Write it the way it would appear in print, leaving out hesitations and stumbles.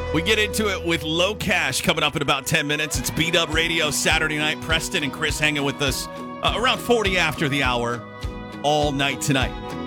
We get into it with Low Cash coming up in about 10 minutes. It's Beat Up Radio Saturday night. Preston and Chris hanging with us around 40 after the hour all night tonight.